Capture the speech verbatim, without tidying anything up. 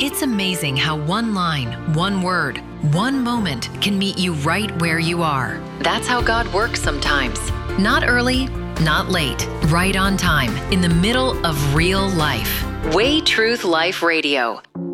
It's amazing how one line, one word, one moment can meet you right where you are. That's how God works sometimes. Not early, not late, right on time, in the middle of real life. Way Truth Life Radio.